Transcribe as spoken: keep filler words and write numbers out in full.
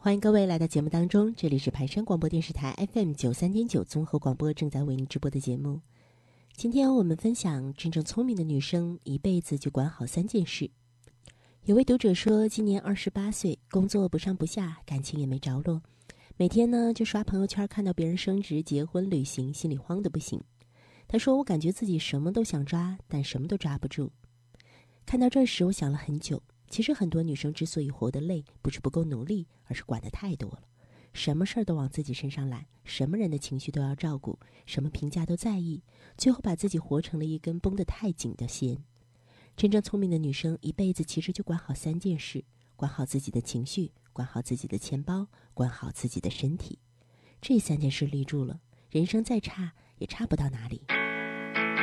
欢迎各位来到节目当中，这里是盘山广播电视台 F M 九三点九综合广播正在为您直播的节目。今天我们分享真正聪明的女生一辈子就管好三件事。有位读者说，今年二十八岁，工作不上不下，感情也没着落，每天呢就刷朋友圈，看到别人升职、结婚、旅行，心里慌得不行。他说，我感觉自己什么都想抓，但什么都抓不住。看到这时，我想了很久。其实很多女生之所以活得累，不是不够努力，而是管得太多了，什么事儿都往自己身上揽，什么人的情绪都要照顾，什么评价都在意，最后把自己活成了一根绷得太紧的弦。真正聪明的女生一辈子其实就管好三件事：管好自己的情绪，管好自己的钱包，管好自己的身体。这三件事立住了，人生再差也差不到哪里。